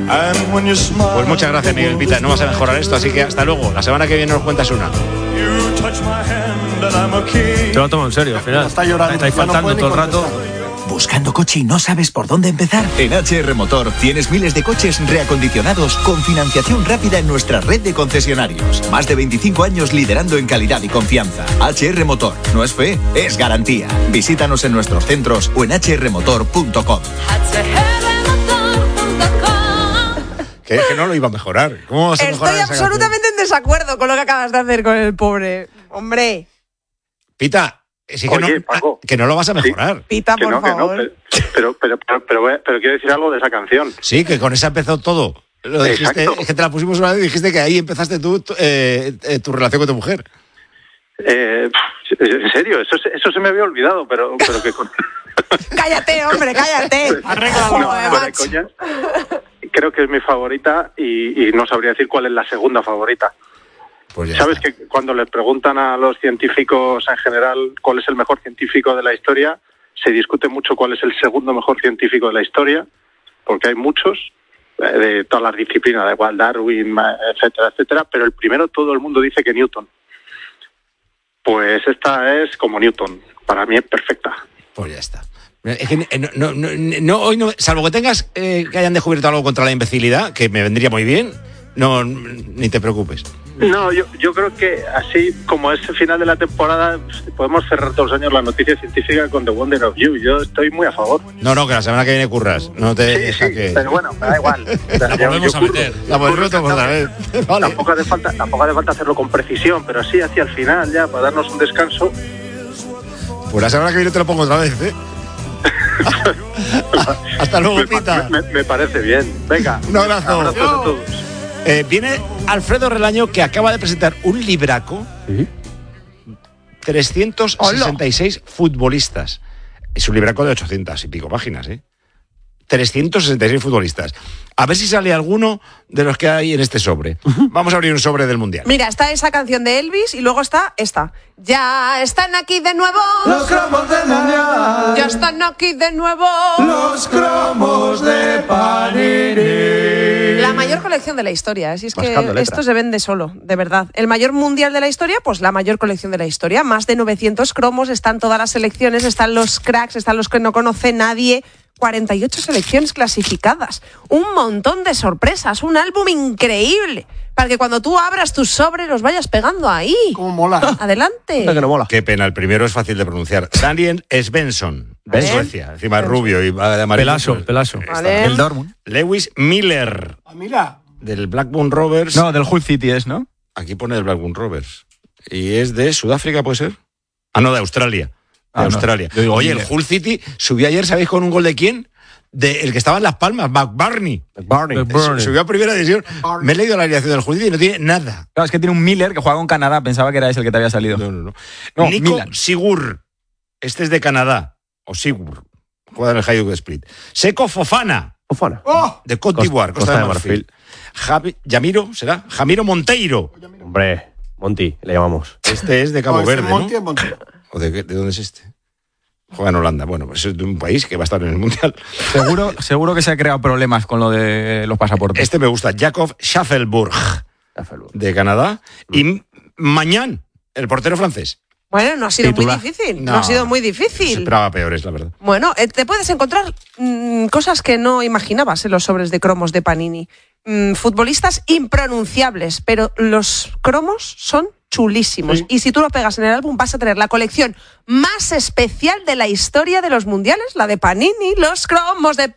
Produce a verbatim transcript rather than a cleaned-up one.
Pues muchas gracias, Miguel Pita. No vas a mejorar esto, así que hasta luego. La semana que viene nos cuentas una. Se lo tomo en serio, al final. Está llorando. Estáis faltando todo el rato. ¿Buscando coche y no sabes por dónde empezar? En H R Motor tienes miles de coches reacondicionados con financiación rápida en nuestra red de concesionarios. Más de veinticinco años liderando en calidad y confianza. H R Motor. No es fe, es garantía. Visítanos en nuestros centros o en h r motor punto com. Que, que no lo iba a mejorar. ¿Cómo vas a mejorar Estoy esa absolutamente canción? en desacuerdo con lo que acabas de hacer con el pobre. Hombre. Pita, sí que, Oye, no, Paco. que no lo vas a mejorar. Pita, Que por no, que no, favor. pero, pero, pero, pero, pero, pero quiero decir algo de esa canción. Sí, que con esa empezó todo. Lo dijiste, Exacto. es que te la pusimos una vez y dijiste que ahí empezaste tú tu, eh, eh, tu relación con tu mujer. Eh, en serio, eso, se- eso se me había olvidado, pero, pero que con... Cállate, hombre, cállate. No, Joder, fuera de macho. coñas. Creo que es mi favorita y, y no sabría decir cuál es la segunda favorita. Pues ya ¿Sabes está. que cuando les preguntan a los científicos en general cuál es el mejor científico de la historia, se discute mucho cuál es el segundo mejor científico de la historia, porque hay muchos eh, de todas las disciplinas, da igual Darwin, ma- etcétera, etcétera, pero el primero todo el mundo dice que Newton. Pues esta es como Newton, para mí es perfecta. Pues ya está. Es que no, no, no, no, hoy no, salvo que tengas eh, que hayan descubierto algo contra la imbecilidad, que me vendría muy bien, no, ni te preocupes. No, yo, yo creo que así como es el final de la temporada, podemos cerrar todos los años la noticia científica con The Wonder of You. Yo estoy muy a favor. No, no, que la semana que viene curras. No te Sí, deja sí, que... pero bueno, me da igual. La volvemos a meter. La volvemos a otra vez. Vale. Tampoco hace falta, tampoco hace falta hacerlo con precisión, pero así hacia el final ya, para darnos un descanso. Pues la semana que viene te lo pongo otra vez, ¿eh? Hasta luego, me, pa- Pita. me- me parece bien. Venga, Un abrazo. abrazos a todos. Eh, viene Alfredo Relaño, que acaba de presentar un libraco. trescientos sesenta y seis futbolistas. Es un libraco de ochocientas y pico páginas, ¿eh? trescientos sesenta y seis futbolistas. A ver si sale alguno de los que hay en este sobre. Vamos a abrir un sobre del Mundial. Mira, está esa canción de Elvis y luego está esta. Ya están aquí de nuevo. Los cromos del mundial. Ya están aquí de nuevo. Los cromos de Panini. La mayor colección de la historia. ¿eh? Si es que Mascando letra. esto se vende solo, de verdad. El mayor mundial de la historia, pues la mayor colección de la historia. Más de novecientos cromos, están todas las selecciones, están los cracks, están los que no conoce nadie. cuarenta y ocho selecciones clasificadas. Un montón de sorpresas. Un álbum increíble. Para que cuando tú abras tus sobres los vayas pegando ahí. Cómo mola. Adelante. Que no mola. Qué pena, el primero es fácil de pronunciar. Daniel Svensson, de Vale. Suecia. Encima es rubio y va de amarillo. Pelazo, pues, pelazo. Vale. El Dortmund. Lewis Miller, Ah, mira. del Blackburn Rovers. No, del Hull City es, ¿no? Aquí pone el Blackburn Rovers. Y es de Sudáfrica, ¿puede ser? Ah, no, de Australia. De Ah, no. Australia. Yo digo Oye, Miller. el Hull City subió ayer, ¿sabéis con un gol de quién? De el que estaba en Las Palmas, McBurney. Barney. Subió a primera división. Me he leído la alineación del Hull City y no tiene nada. Claro, es que tiene un Miller que juega con Canadá. Pensaba que era ese el que te había salido. No, no, no. No, Nico Milan. Sigur. Este es de Canadá. O Sigur. Juega en el Hajduk Split. Seco Fofana. Fofana. ¡Oh! De Cote d'Ivoire, Costa, de Marfil. Javi, Yamiro, ¿será? Jamiro Monteiro. Hombre, Monty, le llamamos. Este es de Cabo No, ese Verde, Monty ¿no? es Monty. ¿O de, qué- de dónde es este? Juega en Holanda. Bueno, pues es de un país que va a estar en el Mundial. Seguro, seguro que se ha creado problemas con lo de los pasaportes. Este me gusta. Jakob Schaffelburg, de Canadá. Y Mañán, el portero francés. Bueno, no ha sido Titular. muy difícil. No, No, ha sido muy Se difícil. esperaba peores, la verdad. Bueno, eh, te puedes encontrar mm, cosas que no imaginabas en los sobres de cromos de Panini. Mm, futbolistas impronunciables, pero los cromos son chulísimos. Sí. Y si tú lo pegas en el álbum, vas a tener la colección más especial de la historia de los mundiales, la de Panini, los cromos de